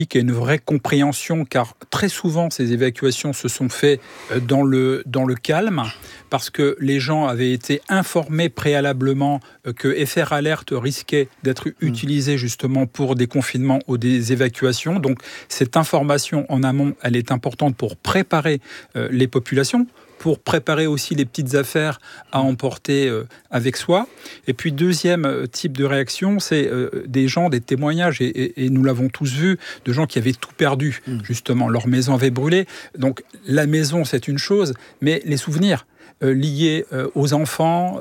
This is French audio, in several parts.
et une vraie compréhension, car très souvent ces évacuations se sont faites dans le calme, parce que les gens avaient été informés préalablement que FR Alert risquait d'être utilisé justement pour des confinements ou des évacuations. Donc cette information en amont, elle est importante pour préparer les populations, pour préparer aussi les petites affaires à emporter avec soi. Et puis deuxième type de réaction, c'est des témoignages, et nous l'avons tous vu, de gens qui avaient tout perdu, justement, leur maison avait brûlé. Donc la maison, c'est une chose, mais les souvenirs liés aux enfants,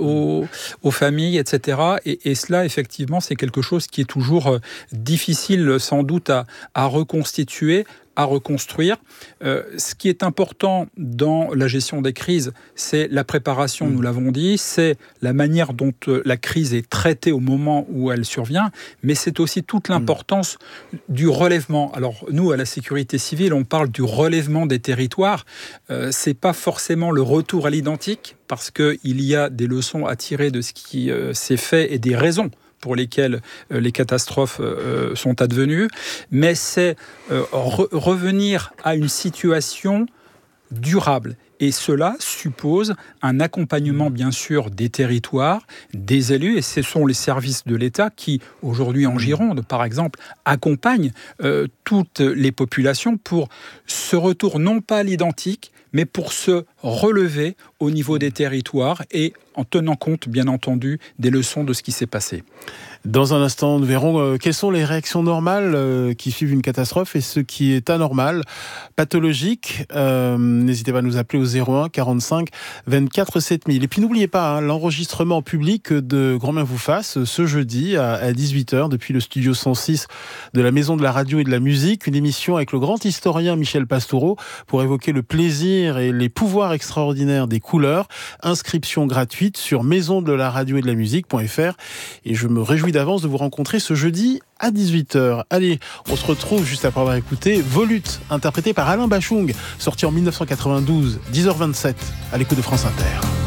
aux familles, etc. Et cela, effectivement, c'est quelque chose qui est toujours difficile, sans doute, à reconstituer, à reconstruire. Ce qui est important dans la gestion des crises, c'est la préparation, nous l'avons dit, c'est la manière dont la crise est traitée au moment où elle survient, mais c'est aussi toute l'importance du relèvement. Alors nous, à la sécurité civile, on parle du relèvement des territoires. C'est pas forcément le retour à l'identique, parce qu'il y a des leçons à tirer de ce qui s'est fait et des raisons pour lesquelles les catastrophes sont advenues, mais c'est revenir à une situation durable. Et cela suppose un accompagnement, bien sûr, des territoires, des élus, et ce sont les services de l'État qui, aujourd'hui en Gironde, par exemple, accompagnent toutes les populations pour ce retour non pas à l'identique, mais pour se relever au niveau des territoires et en tenant compte, bien entendu, des leçons de ce qui s'est passé. Dans un instant, nous verrons quelles sont les réactions normales qui suivent une catastrophe et ce qui est anormal, pathologique. N'hésitez pas à nous appeler au 01 45 24 7000. Et puis n'oubliez pas l'enregistrement public de Grand Bien vous fasse ce jeudi à 18h depuis le studio 106 de la Maison de la Radio et de la Musique. Une émission avec le grand historien Michel Pastoureau pour évoquer le plaisir et les pouvoirs extraordinaires des couleurs. Inscription gratuite sur maisondelaradio-et-de-la-musique.fr. Et je me réjouis d'avance de vous rencontrer ce jeudi à 18h. Allez, on se retrouve juste après avoir écouté Volute, interprété par Alain Bachung, sorti en 1992, 10h27, à l'écoute de France Inter.